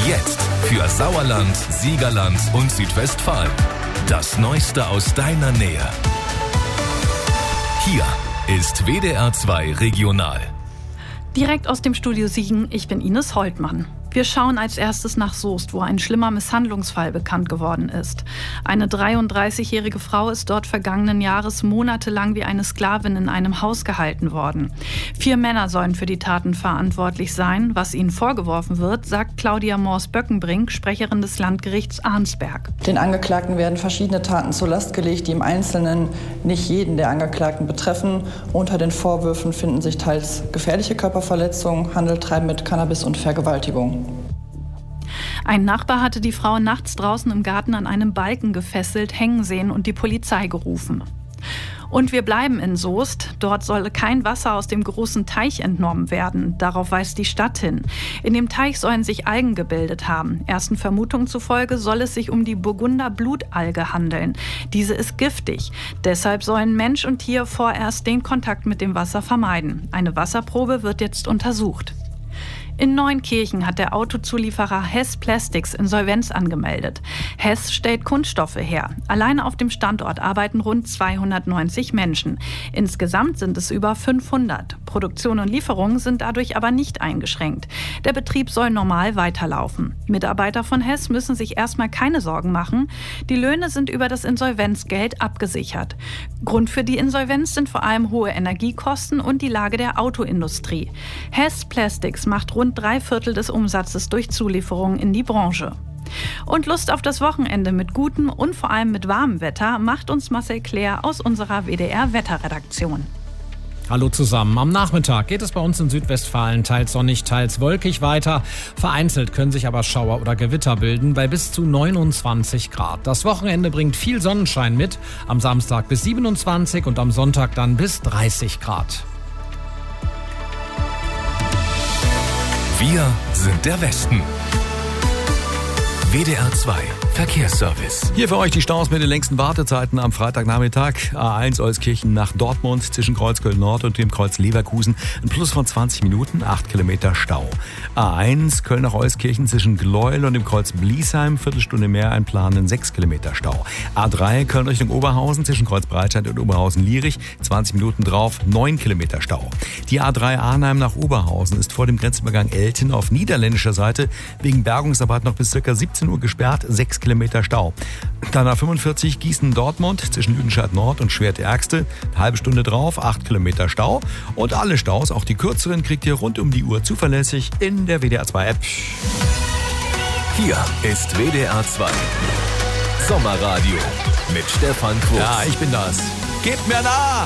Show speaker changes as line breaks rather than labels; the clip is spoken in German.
Jetzt für Sauerland, Siegerland und Südwestfalen. Das Neueste aus deiner Nähe. Hier ist WDR 2 Regional.
Direkt aus dem Studio Siegen, ich bin Ines Holtmann. Wir schauen als erstes nach Soest, wo ein schlimmer Misshandlungsfall bekannt geworden ist. Eine 33-jährige Frau ist dort vergangenen Jahres monatelang wie eine Sklavin in einem Haus gehalten worden. 4 Männer sollen für die Taten verantwortlich sein. Was ihnen vorgeworfen wird, sagt Claudia Mors-Böckenbrink, Sprecherin des Landgerichts Arnsberg.
Den Angeklagten werden verschiedene Taten zur Last gelegt, die im Einzelnen nicht jeden der Angeklagten betreffen. Unter den Vorwürfen finden sich teils gefährliche Körperverletzung, Handel, Treiben mit Cannabis und Vergewaltigung.
Ein Nachbar hatte die Frau nachts draußen im Garten an einem Balken gefesselt, hängen sehen und die Polizei gerufen. Und wir bleiben in Soest. Dort soll kein Wasser aus dem großen Teich entnommen werden. Darauf weist die Stadt hin. In dem Teich sollen sich Algen gebildet haben. Ersten Vermutungen zufolge soll es sich um die Burgunder Blutalge handeln. Diese ist giftig. Deshalb sollen Mensch und Tier vorerst den Kontakt mit dem Wasser vermeiden. Eine Wasserprobe wird jetzt untersucht. In Neunkirchen hat der Autozulieferer Hess Plastics Insolvenz angemeldet. Hess stellt Kunststoffe her. Alleine auf dem Standort arbeiten rund 290 Menschen. Insgesamt sind es über 500. Produktion und Lieferung sind dadurch aber nicht eingeschränkt. Der Betrieb soll normal weiterlaufen. Mitarbeiter von Hess müssen sich erstmal keine Sorgen machen. Die Löhne sind über das Insolvenzgeld abgesichert. Grund für die Insolvenz sind vor allem hohe Energiekosten und die Lage der Autoindustrie. Hess Plastics macht rund 3/4 des Umsatzes durch Zulieferungen in die Branche. Und Lust auf das Wochenende mit gutem und vor allem mit warmem Wetter macht uns Marcel Claire aus unserer WDR-Wetterredaktion.
Hallo zusammen. Am Nachmittag geht es bei uns in Südwestfalen teils sonnig, teils wolkig weiter. Vereinzelt können sich aber Schauer oder Gewitter bilden bei bis zu 29 Grad. Das Wochenende bringt viel Sonnenschein mit. Am Samstag bis 27 und am Sonntag dann bis 30 Grad.
Wir sind der Westen. WDR 2 Verkehrsservice.
Hier für euch die Staus mit den längsten Wartezeiten am Freitagnachmittag. A1 Euskirchen nach Dortmund zwischen Kreuz Köln-Nord und dem Kreuz Leverkusen. Ein Plus von 20 Minuten, 8 Kilometer Stau. A1 Köln nach Euskirchen zwischen Gleuel und dem Kreuz Bliesheim. Viertelstunde mehr einplanen, 6 Kilometer Stau. A3 Köln Richtung Oberhausen zwischen Kreuz Breitscheid und Oberhausen-Lierich. 20 Minuten drauf, 9 Kilometer Stau. Die A3 Arnheim nach Oberhausen ist vor dem Grenzübergang Elten auf niederländischer Seite wegen Bergungsarbeit noch bis ca. 17 Uhr gesperrt, 6 Kilometer Stau. Dann A45 Gießen-Dortmund zwischen Lüdenscheid Nord und Schwert-Ärgste. Eine halbe Stunde drauf, 8 Kilometer Stau. Und alle Staus, auch die kürzeren, kriegt ihr rund um die Uhr zuverlässig in der WDR 2 App.
Hier ist WDR 2 Sommerradio mit Stefan Quutz.
Ja, ich bin das. Gebt mir nach!